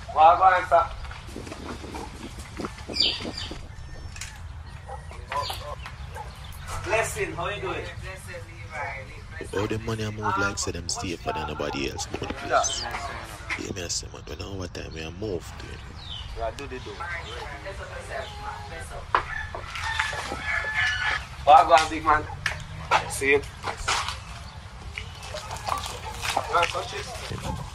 What go on, sir? Blessing, how you doing? All the money I move like say them stay for than nobody else move the place. Give me a say man, when I know what time we are moved to it. Yeah, do the do. What go on, big man? See you. Touch it.